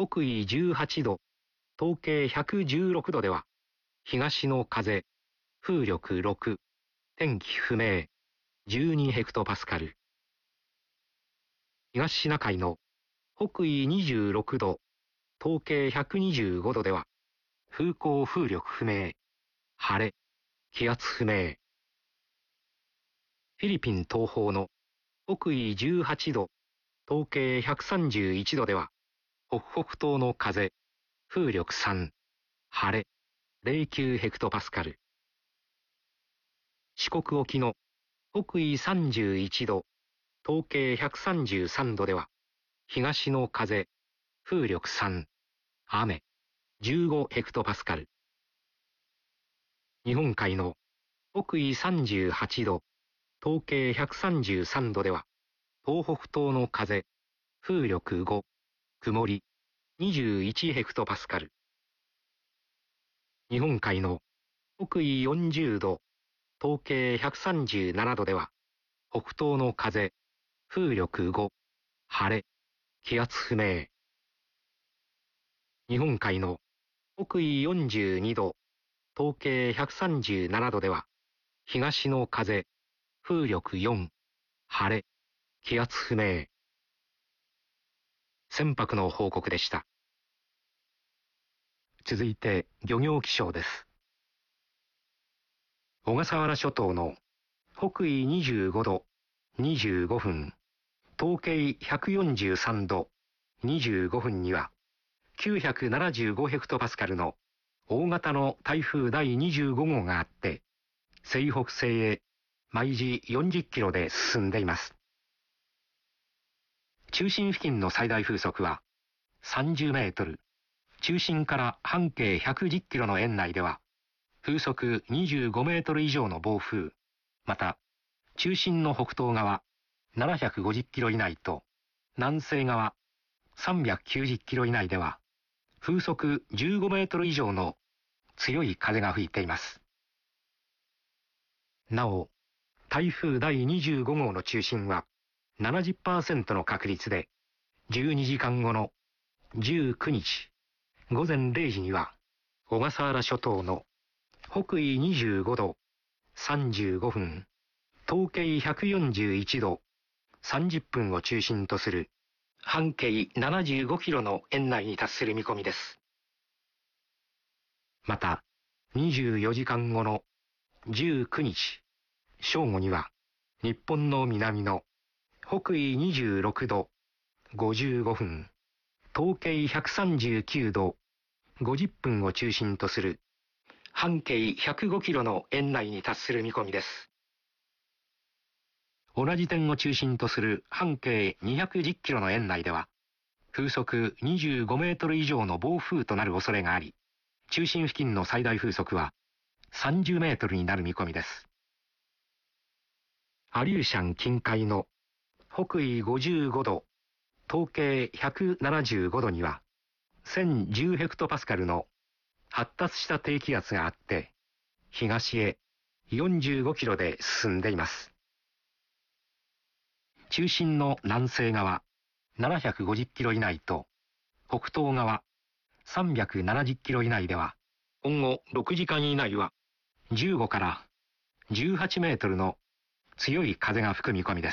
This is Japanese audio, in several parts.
北緯18度、東経116度では、東の風、風力6、天気不明、12ヘクトパスカル。東シナ海の北緯26度、東経125度では、風向風力不明、晴れ、気圧不明。フィリピン東方の北緯18度、東経131度では、北北東の風、風力3、晴れ、09ヘクトパスカル。四国沖の北緯31度、東経133度では、東の風、風力3、雨、15ヘクトパスカル。日本海の北緯38度、東経133度では、東北東の風、風力5、曇り、21ヘクトパスカル。日本海の北緯40度、東経137度では、北東の風、風力5、晴れ、気圧不明。日本海の北緯42度、東経137度では、東の風、風力4、晴れ、気圧不明。船舶の報告でした。続いて漁業気象です。小笠原諸島の北緯25度25分、東経143度25分には、975ヘクトパスカルの大型の台風第25号があって、西北西へ毎時40キロで進んでいます。中心付近の最大風速は30メートル、中心から半径110キロの円内では、風速25メートル以上の暴風、また、中心の北東側750キロ以内と、南西側390キロ以内では、風速15メートル以上の強い風が吹いています。なお、台風第25号の中心は 70% の確率で、12時間後の19日午前0時には、小笠原諸島の北緯25度35分、東経141度30分を中心とする半径75キロの円内に達する見込みです。また、24時間後の19日正午には、日本の南の北緯26度55分、東経139度50分を中心とする半径105キロの円内に達する見込みです。同じ点を中心とする半径210キロの円内では、風速25メートル以上の暴風となる恐れがあり、中心付近の最大風速は30メートルになる見込みです。アリューシャン近海の北緯55度、東経175度には、1010ヘクトパスカルの発達した低気圧があって、東へ45キロで進んでいます。中心の南西側750キロ以内と、北東側370キロ以内では、今後6時間以内は15から18メートルの強い風が吹く見込みです。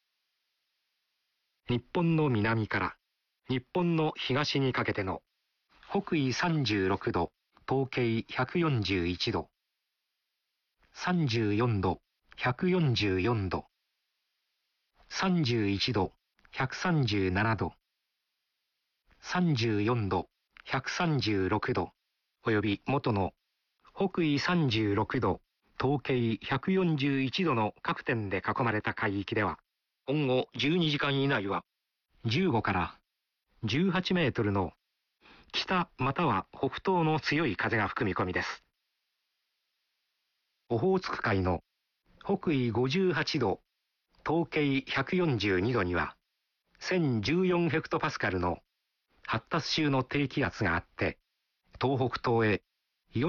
日本の南から日本の東にかけての北緯36度、東経141度、34度、144度、31度、137度、34度、136度、および元の北緯36度、東経141度の各点で囲まれた海域では、今後12時間以内は15から18メートルの北または北東の強い風が吹く見込みです。オホーツク海の北緯58度、東経142度には、1014ヘクトパスカルの発達中の低気圧があって、東北東へ